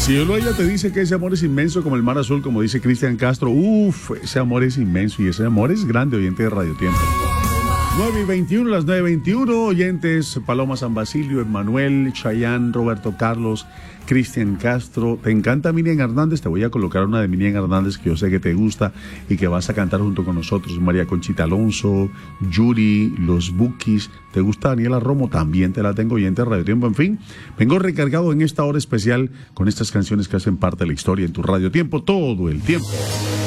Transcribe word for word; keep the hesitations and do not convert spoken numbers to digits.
Si uno ella te dice que ese amor es inmenso como el mar azul, como dice Cristian Castro, uff, ese amor es inmenso y ese amor es grande, oyente de Radio Tiempo. nueve y veintiuno, las nueve y veintiuno, oyentes, Paloma San Basilio, Emmanuel, Chayán, Roberto Carlos, Cristian Castro. ¿Te encanta Miriam Hernández? Te voy a colocar una de Miriam Hernández que yo sé que te gusta y que vas a cantar junto con nosotros. María Conchita Alonso, Yuri, Los Bukis. ¿Te gusta Daniela Romo? También te la tengo, oyente de Radio Tiempo. En fin, vengo recargado en esta hora especial con estas canciones que hacen parte de la historia en tu Radio Tiempo todo el tiempo.